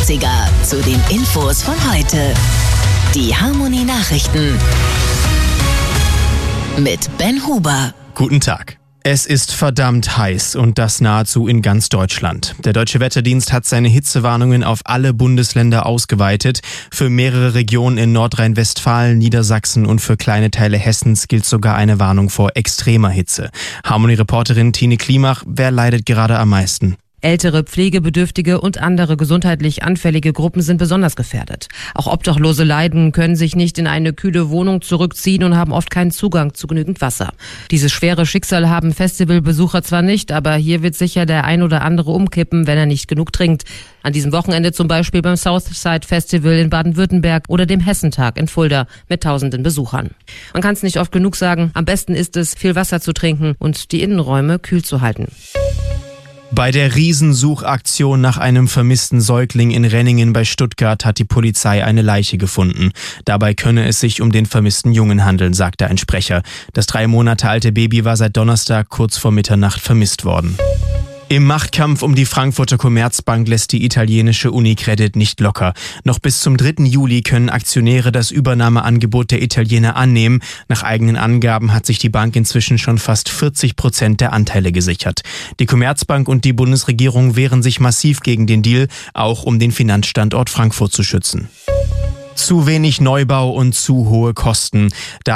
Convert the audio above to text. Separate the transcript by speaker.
Speaker 1: Klassiker zu den Infos von heute. Die Harmony Nachrichten mit Ben Huber.
Speaker 2: Guten Tag. Es ist verdammt heiß und das nahezu in ganz Deutschland. Der Deutsche Wetterdienst hat seine Hitzewarnungen auf alle Bundesländer ausgeweitet. Für mehrere Regionen in Nordrhein-Westfalen, Niedersachsen und für kleine Teile Hessens gilt sogar eine Warnung vor extremer Hitze. Harmony-Reporterin Tine Klimach, wer leidet gerade am meisten?
Speaker 3: Ältere, pflegebedürftige und andere gesundheitlich anfällige Gruppen sind besonders gefährdet. Auch Obdachlose leiden, können sich nicht in eine kühle Wohnung zurückziehen und haben oft keinen Zugang zu genügend Wasser. Dieses schwere Schicksal haben Festivalbesucher zwar nicht, aber hier wird sicher der ein oder andere umkippen, wenn er nicht genug trinkt. An diesem Wochenende zum Beispiel beim Southside Festival in Baden-Württemberg oder dem Hessentag in Fulda mit tausenden Besuchern. Man kann es nicht oft genug sagen, am besten ist es, viel Wasser zu trinken und die Innenräume kühl zu halten.
Speaker 2: Bei der Riesensuchaktion nach einem vermissten Säugling in Renningen bei Stuttgart hat die Polizei eine Leiche gefunden. Dabei könne es sich um den vermissten Jungen handeln, sagte ein Sprecher. Das 3 Monate alte Baby war seit Donnerstag kurz vor Mitternacht vermisst worden. Im Machtkampf um die Frankfurter Commerzbank lässt die italienische Unicredit nicht locker. Noch bis zum 3. Juli können Aktionäre das Übernahmeangebot der Italiener annehmen. Nach eigenen Angaben hat sich die Bank inzwischen schon fast 40% der Anteile gesichert. Die Commerzbank und die Bundesregierung wehren sich massiv gegen den Deal, auch um den Finanzstandort Frankfurt zu schützen. Zu wenig Neubau und zu hohe Kosten.